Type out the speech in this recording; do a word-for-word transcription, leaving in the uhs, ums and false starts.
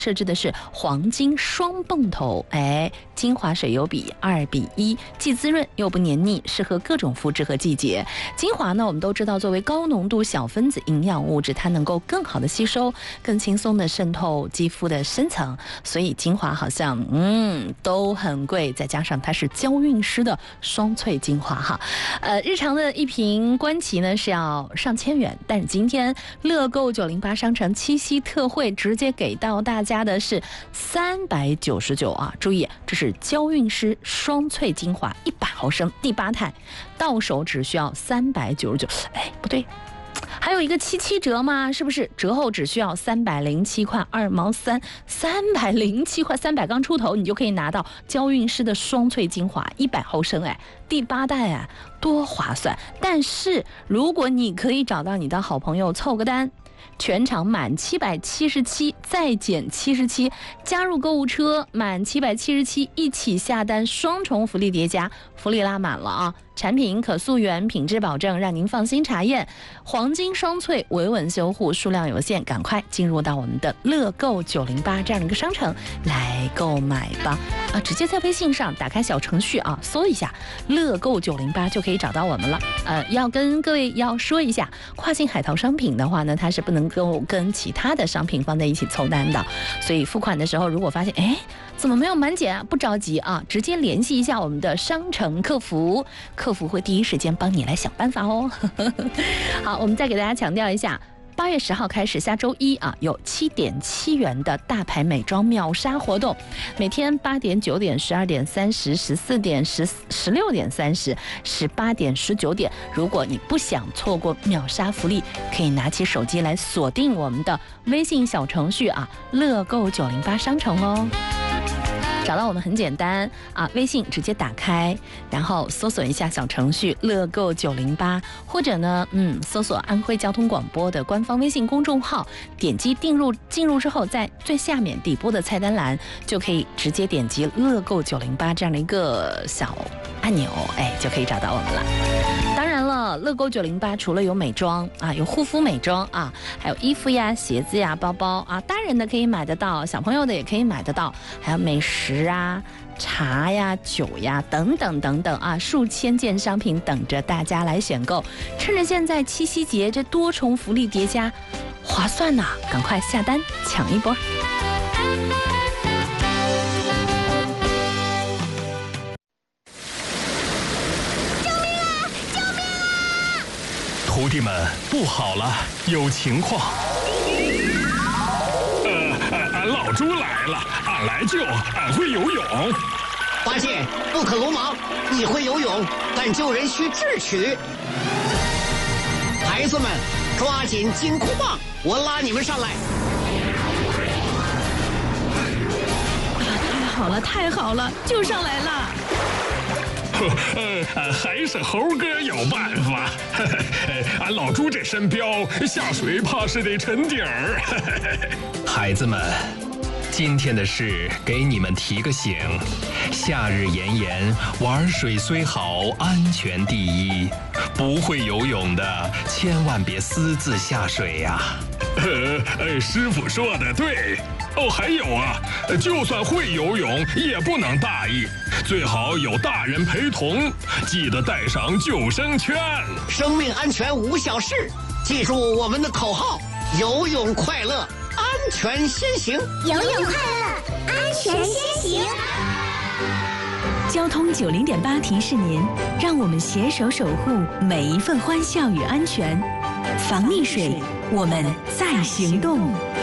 设置的是黄金双泵头，哎，精华水油比二比一，既滋润又不黏腻，适合各种肤质和季节。精华呢，我们都知道作为高浓度小分子营养物质，它能够更好的吸收，更轻松的渗透肌肤的深层，所以精华好像嗯都很贵，再加上它是娇韵诗的双萃精华哈，呃，日常的一瓶观其呢是要上千元，但是今天乐购九零八商城七夕特惠直接给到大家。加的是三百九十九啊！注意，这是娇韵诗双萃精华一百毫升第八态，到手只需要三百九十九。哎，不对，还有一个七七折吗？是不是折后只需要三百零七块二毛三？三百零七块，三百刚出头，你就可以拿到娇韵诗的双萃精华一百毫升，哎，第八代哎，多划算！但是如果你可以找到你的好朋友凑个单。全场满七百七十七再减七十七，加入购物车满七百七十七一起下单，双重福利叠加，福利拉满了啊！产品可溯源，品质保证，让您放心查验。黄金双萃，维稳修护，数量有限，赶快进入到我们的乐购九零八这样的一个商城来购买吧！啊，直接在微信上打开小程序啊，搜一下乐购九零八就可以找到我们了。呃，要跟各位要说一下，跨境海淘商品的话呢，它是不能够跟其他的商品放在一起凑单的，所以付款的时候如果发现哎怎么没有满减啊，不着急啊，直接联系一下我们的商城客服，客服会第一时间帮你来想办法哦。好，我们再给大家强调一下。八月十号开始，下周一啊，有七点七元的大牌美妆秒杀活动，每天八点、九点、十二点、三十、十四点、十十六点、三十、十八点、十九点。如果你不想错过秒杀福利，可以拿起手机来锁定我们的微信小程序啊，乐购九零八商城哦。找到我们很简单啊，微信直接打开，然后搜索一下小程序乐购九零八，或者呢，嗯，搜索安徽交通广播的官方微信公众号，点击订入，进入之后，在最下面底部的菜单栏就可以直接点击乐购九零八这样的一个小按钮，哎，就可以找到我们了。当然了，乐购九零八除了有美妆啊，有护肤美妆啊，还有衣服呀、鞋子呀、包包啊，大人的可以买得到，小朋友的也可以买得到，还有美食啊、茶呀、酒呀等等等等啊，数千件商品等着大家来选购。趁着现在七夕节这多重福利叠加，划算呐、啊！赶快下单抢一波！ 徒弟们，不好了，有情况！呃，俺老朱来了，俺来救，俺会游泳。 八戒，不可鲁莽，你会游泳，但救人需智取。孩子们，抓紧金箍棒，我拉你们上来。 太好了，太好了，就上来了。 呃，还是猴哥有办法。俺老朱这身膘下水怕是得沉底儿。 孩子们，今天的事给你们提个醒：夏日炎炎，玩水虽好，安全第一。不会游泳的，千万别私自下水呀、啊。 呃，呃，师傅说的对。哦，还有啊，就算会游泳，也不能大意，最好有大人陪同，记得带上救生圈。 生命安全无小事，记住我们的口号：游泳快乐，安全先行。 游泳快乐，安全先行。 交通九零点八提示您，让我们携手守护每一份欢笑与安全。防溺水，我们在行动。